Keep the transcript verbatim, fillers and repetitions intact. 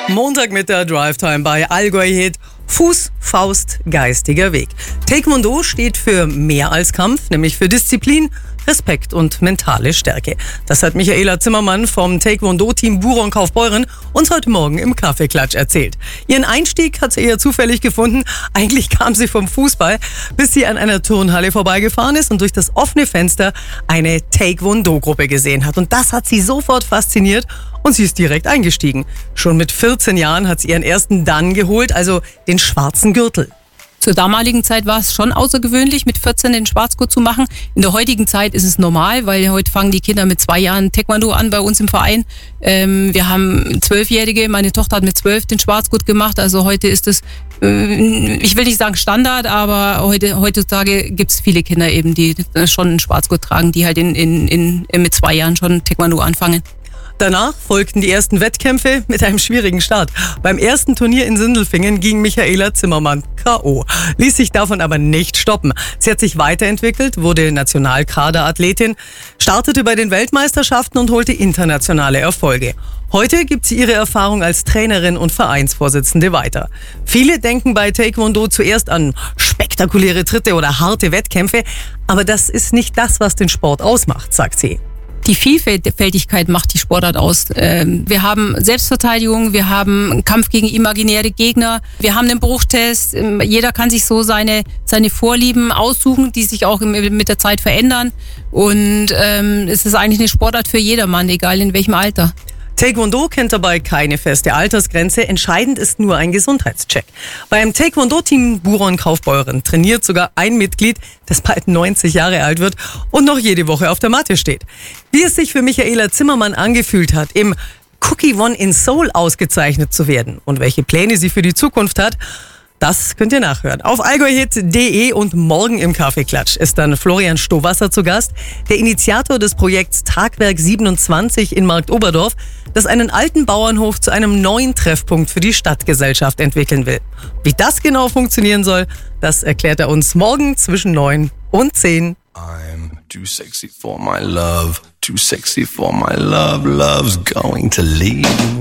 Montag mit der Drive-Time bei Allgäu Hit. Fuß, Faust, geistiger Weg. Taekwondo steht für mehr als Kampf, nämlich für Disziplin, Respekt und mentale Stärke. Das hat Michaela Zimmermann vom Taekwondo-Team Buron Kaufbeuren uns heute Morgen im Kaffeeklatsch erzählt. Ihren Einstieg hat sie eher zufällig gefunden. Eigentlich kam sie vom Fußball, bis sie an einer Turnhalle vorbeigefahren ist und durch das offene Fenster eine Taekwondo-Gruppe gesehen hat. Und das hat sie sofort fasziniert. Und sie ist direkt eingestiegen. Schon mit vierzehn Jahren hat sie ihren ersten Dan geholt, also den schwarzen Gürtel. Zur damaligen Zeit war es schon außergewöhnlich, mit vierzehn den Schwarzgurt zu machen. In der heutigen Zeit ist es normal, weil heute fangen die Kinder mit zwei Jahren Taekwondo an bei uns im Verein. Ähm, wir haben Zwölfjährige, meine Tochter hat mit zwölf den Schwarzgurt gemacht. Also heute ist es, äh, ich will nicht sagen Standard, aber heute, heutzutage gibt es viele Kinder eben, die schon einen Schwarzgurt tragen, die halt in, in, in, mit zwei Jahren schon Taekwondo anfangen. Danach folgten die ersten Wettkämpfe mit einem schwierigen Start. Beim ersten Turnier in Sindelfingen ging Michaela Zimmermann K O, ließ sich davon aber nicht stoppen. Sie hat sich weiterentwickelt, wurde Nationalkaderathletin, startete bei den Weltmeisterschaften und holte internationale Erfolge. Heute gibt sie ihre Erfahrung als Trainerin und Vereinsvorsitzende weiter. Viele denken bei Taekwondo zuerst an spektakuläre Tritte oder harte Wettkämpfe, aber das ist nicht das, was den Sport ausmacht, sagt sie. Die Vielfältigkeit macht die Sportart aus. Wir haben Selbstverteidigung, wir haben Kampf gegen imaginäre Gegner, wir haben den Bruchtest. Jeder kann sich so seine, seine Vorlieben aussuchen, die sich auch mit der Zeit verändern. Und ähm, es ist eigentlich eine Sportart für jedermann, egal in welchem Alter. Taekwondo kennt dabei keine feste Altersgrenze. Entscheidend ist nur ein Gesundheitscheck. Beim Taekwondo-Team Buron Kaufbeuren trainiert sogar ein Mitglied, das bald neunzig Jahre alt wird und noch jede Woche auf der Matte steht. Wie es sich für Michaela Zimmermann angefühlt hat, im Cookie One in Seoul ausgezeichnet zu werden und welche Pläne sie für die Zukunft hat, das könnt ihr nachhören. Auf allgäuhit punkt de und morgen im Kaffeeklatsch ist dann Florian Stowasser zu Gast, der Initiator des Projekts Tagwerk siebenundzwanzig in Marktoberdorf, das einen alten Bauernhof zu einem neuen Treffpunkt für die Stadtgesellschaft entwickeln will. Wie das genau funktionieren soll, das erklärt er uns morgen zwischen neun und zehn. I'm too sexy for my love, too sexy for my love, love's going to leave me.